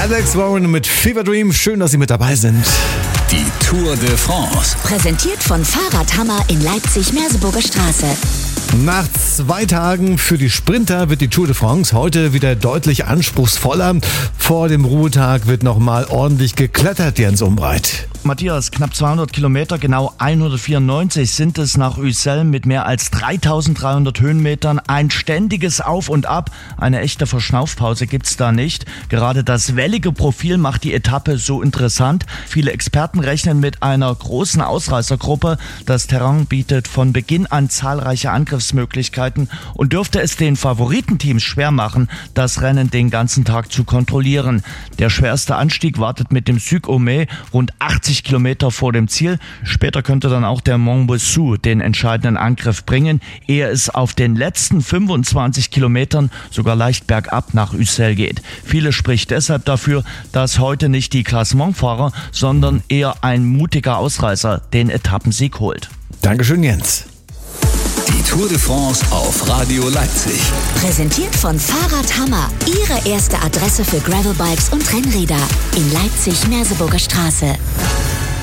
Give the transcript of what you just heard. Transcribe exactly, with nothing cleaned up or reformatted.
Alex Warren mit Fever Dream. Schön, dass Sie mit dabei sind. Die Tour de France. Präsentiert von Fahrradhammer in Leipzig-Merseburger Straße. Nach zwei Tagen für die Sprinter wird die Tour de France heute wieder deutlich anspruchsvoller. Vor dem Ruhetag wird nochmal ordentlich geklettert, Jens Umbreit. Matthias, knapp zweihundert Kilometer, genau hundertvierundneunzig sind es nach Ussel mit mehr als dreitausenddreihundert Höhenmetern. Ein ständiges Auf und Ab. Eine echte Verschnaufpause gibt's da nicht. Gerade das wellige Profil macht die Etappe so interessant. Viele Experten rechnen mit einer großen Ausreißergruppe. Das Terrain bietet von Beginn an zahlreiche Angriffsmöglichkeiten und dürfte es den Favoritenteams schwer machen, das Rennen den ganzen Tag zu kontrollieren. Der schwerste Anstieg wartet mit dem Suc-Homais rund achtzig Kilometer vor dem Ziel. Später könnte dann auch der Mont Bossu den entscheidenden Angriff bringen, ehe es auf den letzten fünfundzwanzig Kilometern sogar leicht bergab nach Ussel geht. Viele spricht deshalb dafür, dass heute nicht die Klassementfahrer, sondern eher ein mutiger Ausreißer den Etappensieg holt. Dankeschön, Jens. Die Tour de France auf Radio Leipzig. Präsentiert von Fahrradhammer. Ihre erste Adresse für Gravelbikes und Rennräder in Leipzig-Merseburger Straße.